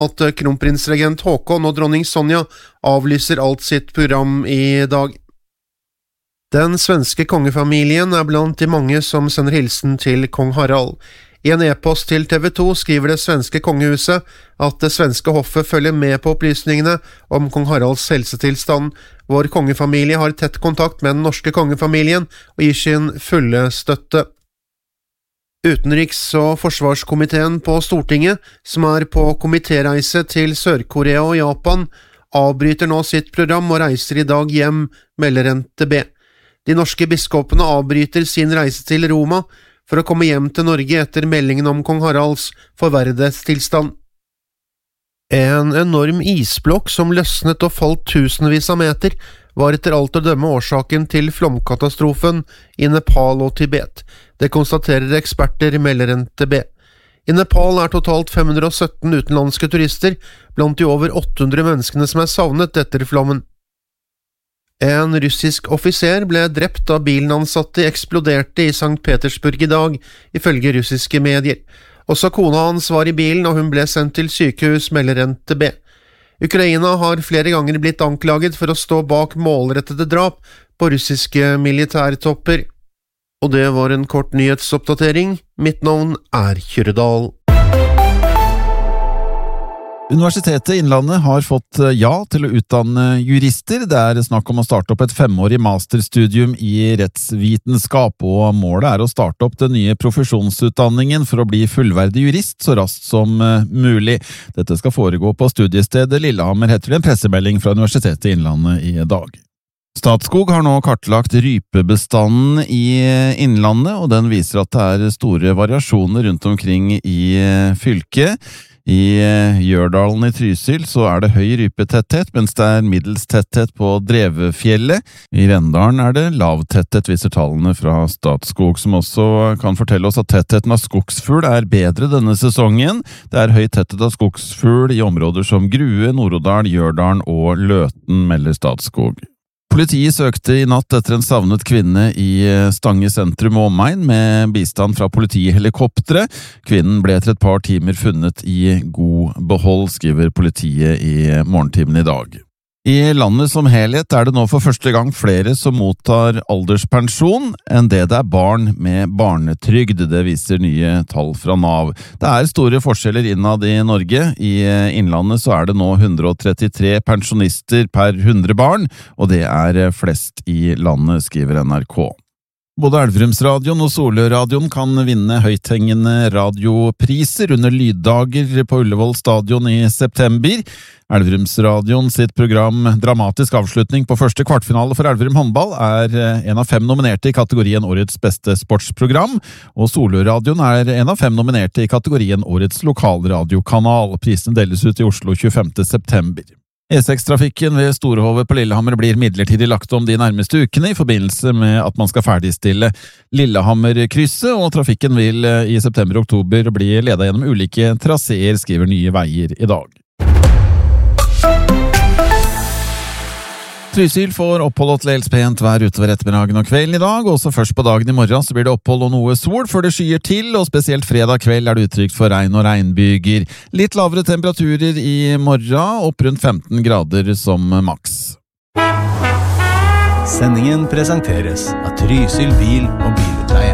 at kronprinsregent Håkon og dronning Sonja avlyser alt sitt program i dag. Den svenske kongefamilien blant de mange som sender hilsen til kong Harald. I en e-post til TV 2 skriver det svenske kongehuset at det svenske hoffet følger med på opplysningene om kong Haralds helsetilstand. Vår kongefamilie har tett kontakt med den norske kongefamilien og gir sin fulle støtte. Utenriks- og forsvarskomiteen på Stortinget, som på komitéreise til Sør-Korea og Japan, avbryter nå sitt program og reiser i dag hjem, melder NTB. De norske biskopene avbryter sin reise til Roma for å komme hjem til Norge etter meldingen om kong Haralds forverrede tilstand. En enorm isblokk som løsnet og falt tusenvis av meter, var etter alt å dømme årsaken til flomkatastrofen i Nepal og Tibet. Det konstaterer eksperter, melder NTB. I Nepal totalt 517 utenlandske turister, blant de over 800 menneskene som savnet etter flommen. En russisk offiser ble drept da bilen ansatte eksploderte i St. Petersburg i dag, ifølge russiske medier. Også kona hans var i bilen, og hun ble sendt til sykehus, melder NTB. Ukraina har flere ganger blitt anklaget for å stå bak målrettede drap på russiske militærtopper. Og det var en kort nyhetsoppdatering. Mitt navn Kyrredal. Universitetet i Innlandet har fått ja til å utdanne jurister. Det snakk om å starte opp et 5-årig masterstudium i rettsvitenskap, og målet å starte opp den nye profesjonsutdanningen for å bli fullverdig jurist så raskt som mulig. Dette skal foregå på studiestedet Lillehammer, heter det en pressemelding fra Universitetet i Innlandet i dag. Statskog har nå kartlagt rypebestanden i Innlandet, og den viser at det store variasjoner rundt omkring i fylket. I Gjørdalen i Trysil så det høy rypetetthet, mens det middels tetthet på Drevefjellet. I Rendalen det lav tetthet, viser tallene fra Statskog, som også kan fortelle oss at tettheten av skogsfugl bedre denne sesongen. Det høy tetthet av skogsfugl i områder som Grue, Nord-Odal, Gjørdalen og Løten, melder Statskog. Politiet søkte i natt etter en savnet kvinne i Stange sentrum og omegn med bistand fra politihelikoptre. Kvinnen ble etter et par timer funnet i god behold, skriver politiet i morgentimen i dag. I landet som helhet det nå for første gang flere som mottar alderspensjon enn det barn med barnetrygd, det viser nye tall fra Nav. Det store forskjeller innad i Norge. I Innlandet så det nå 133 pensjonister per 100 barn, og det flest i landet, skriver NRK. Både Elverumsradioen og Solørradioen kan vinne høythengende radiopriser under lyddager på Ullevål stadion i september. Elverumsradioen sitt program Dramatisk avslutning på første kvartfinale for Elverum håndball en av 5 nominerte i kategorien Årets beste sportsprogram, og Solørradioen en av 5 nominerte i kategorien Årets lokalradiokanal. Prisen deles ut i Oslo 25. september. E6-trafikken ved Storehove på Lillehammer blir midlertidig lagt om de nærmeste ukene i forbindelse med at man skal ferdigstille Lillehammer-krysset, og trafikken vil i september-oktober bli ledet gjennom ulike traseer, skriver Nye Veier i dag. Trysil får opphold og til dels pent vær utover ettermiddagen og kvelden i dag, og også først på dagen i morgen så blir det opphold og noe sol før det skyer til, og spesielt fredag kveld det utrygt for regn og regnbyger. Litt lavere temperaturer i morgen, opp rundt 15 grader som maks. Sendingen presenteres av Trysil bil og bil.